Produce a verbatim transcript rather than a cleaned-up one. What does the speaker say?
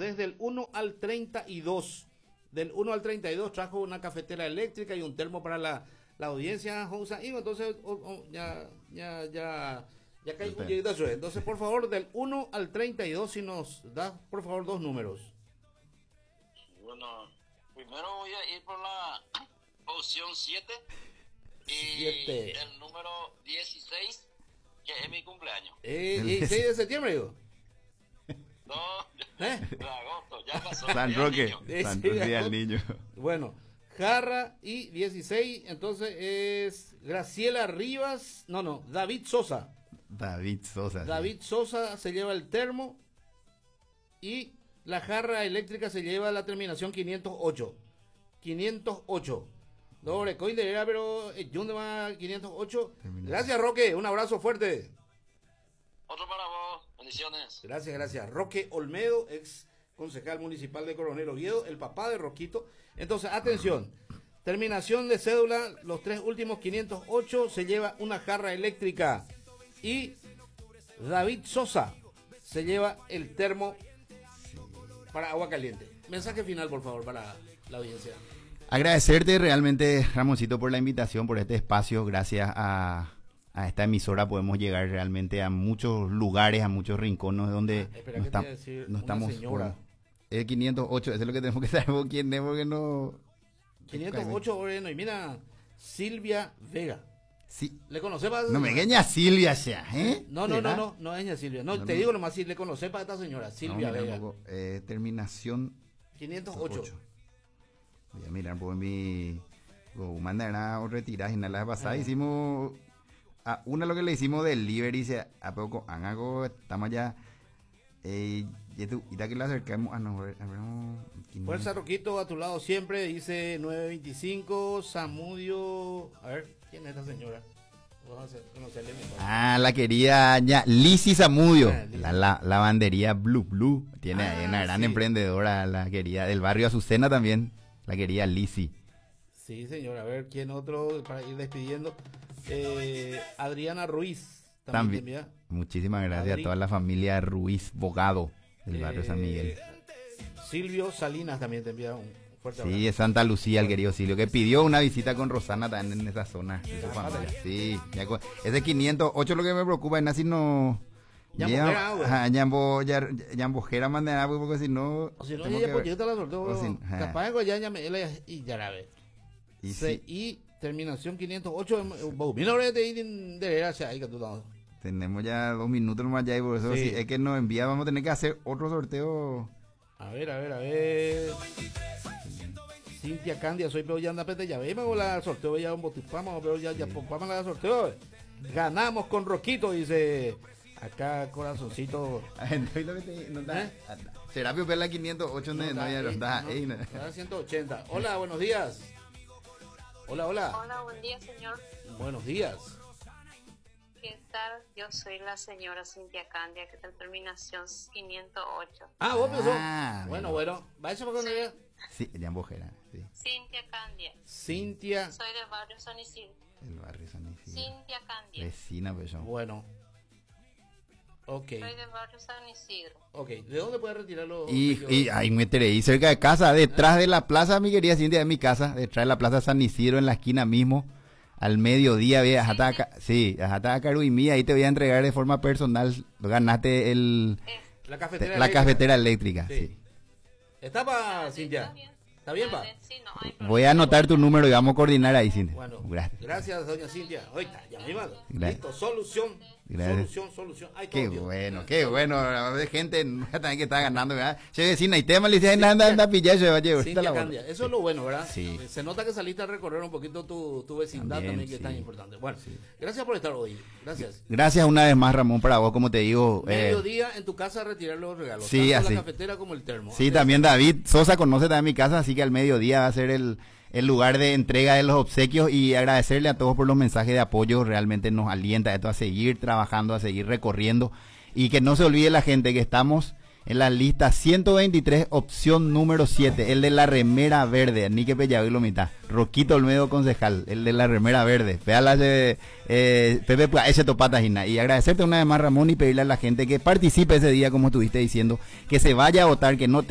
desde el uno al treinta y dos. Del uno al treinta y dos trajo una cafetera eléctrica y un termo para la, la audiencia, José. Entonces, oh, oh, ya, ya, ya, ya caí un lleguito eso. Entonces, por favor, del uno al treinta y dos, si nos da, por favor, dos números. Bueno, primero voy a ir por la opción siete. Y siete. El número dieciséis, que es mi cumpleaños. Eh, dieciséis de septiembre, digo. No, ¿Eh? de agosto, ya pasó. San Roque, San Roque del Niño. Bueno, Jarra y dieciséis, entonces es Graciela Rivas, no, no, David Sosa. David Sosa. David sí. Sosa se lleva el termo y la jarra eléctrica se lleva la terminación quinientos ocho. quinientos ocho. Doble coin de era, pero ¿dónde va quinientos ocho? Gracias, Roque, un abrazo fuerte. Otro para vos, bendiciones. Gracias, gracias. Roque Olmedo, ex concejal municipal de Coronel Oviedo, el papá de Roquito. Entonces, atención, terminación de cédula, los tres últimos quinientos ocho, se lleva una jarra eléctrica. Y David Sosa se lleva el termo para agua caliente. Mensaje final, por favor, para la audiencia. Agradecerte realmente, Ramoncito, por la invitación, por este espacio. Gracias a... a esta emisora podemos llegar realmente a muchos lugares, a muchos rincones donde ah, no, está, no estamos. Señora. El quinientos ocho, eso es lo que tenemos que saber por quién es, porque no. quinientos ocho, bueno, y mira, Silvia Vega. Sí. ¿Le conoces para No me gueña Silvia ya, ¿eh? No, no, no, no, no es ella Silvia. No, no te no. digo nomás si le conoces para esta señora, Silvia no, Vega. Poco, eh, terminación quinientos ocho. Voy a mirar por mi. Oh, mandará o retirar y nada pasada. Ah. Hicimos. A una lo que le hicimos delivery, se a poco han hago, estamos ya. Eh, y tú, y que le acercamos a no, Fuerza Roquito a tu lado siempre, dice nueve veinticinco, Samudio. A ver, ¿quién es esta señora? Ah, la querida ya Lizzy Samudio, ah, la, la lavandería Blue Blue. Tiene ah, una gran sí. emprendedora, la querida del barrio Azucena también, la querida Lizzy. Sí, señor, a ver, ¿quién otro para ir despidiendo? Eh, Adriana Ruiz. También. también muchísimas gracias Adri. a toda la familia Ruiz Bogado del eh, barrio San Miguel. Silvio Salinas también te envía un fuerte abrazo. Sí, es Santa Lucía, el querido Silvio, que pidió una visita con Rosana también en esa zona de su familia. Sí, ya, ese quinientos ocho lo que me preocupa es así no. Yambojera mandará porque si no. O si no, ella polleta la sorteo. Capaz de ya me y ya la ve. Y sí. Y terminación quinientos ocho. Mira, ahora te de derecha ahí que tú estás. Tenemos ya dos minutos más ya y por eso sí. Sí, es que nos envía, vamos a tener que hacer otro sorteo. A ver, a ver, a ver. Cintia Candia, soy pero ya anda pete, ya vemos la sorteo, ya un botipamos, pero ya ya popamos la sorteo. Ganamos con Roquito, dice acá corazoncito. ¿Eh? Serapio Pela quinientos ocho, no, no, ya nos da ciento ochenta. Hola, buenos días. Hola, hola. Hola, buen día, señor. Buenos días. ¿Qué tal? Yo soy la señora Cintia Candia, que está en terminación quinientos ocho. Ah, vos pensó. Ah, bueno, bueno. Vaya para cuando vea. Sí, ya en Bojera, sí. Cintia Candia. Cintia. Soy del barrio San Isidro. El barrio San Isidro. Cintia Candia. Vecina, pues yo. Bueno. Ok. Soy del barrio San Isidro. Ok, ¿de dónde puedes retirarlo? Y, y ahí me enteré, cerca de casa, detrás de la plaza, mi querida Cintia, de mi casa, detrás de la plaza San Isidro, en la esquina mismo, al mediodía, ve, hasta acá, sí, hasta acá, Caruimí, ahí te voy a entregar de forma personal, ganaste el, la cafetera, te, la cafetera eléctrica, sí. sí. ¿Está para Cintia? ¿Está bien, pa? Sí, no hay problema. Voy a anotar tu número y vamos a coordinar ahí, Cintia. Bueno, gracias. Gracias, doña Cintia. Oiga, ya me va. Listo, solución. Gracias. Solución, solución. Ay, qué Dios. bueno, qué bueno. De gente también que está ganando, ¿verdad? Che, vecina, y tema le dice, anda, anda, pillar, se va a llevar. Eso sí. Es lo bueno, ¿verdad? Sí. Se nota que saliste a recorrer un poquito tu, tu vecindad también, también que sí. Es tan importante. Bueno, sí. Gracias por estar hoy. Gracias. Gracias una vez más, Ramón, para vos, como te digo. Mediodía eh, en tu casa a retirar los regalos. Sí, tanto así. La cafetera como el termo. Sí, también David Sosa conoce también mi casa, así que al mediodía va a ser el, el lugar de entrega de los obsequios y agradecerle a todos por los mensajes de apoyo. Realmente nos alienta esto a seguir trabajando, a seguir recorriendo y que no se olvide la gente que estamos en la lista ciento veintitrés, opción número siete, el de la remera verde, Nique Pellavilo mitad, Roquito Olmedo concejal, el de la remera verde, Peala eh, eh, Pepe ese topata Gina. Y agradecerte una vez más, Ramón, y pedirle a la gente que participe ese día, como estuviste diciendo, que se vaya a votar, que no te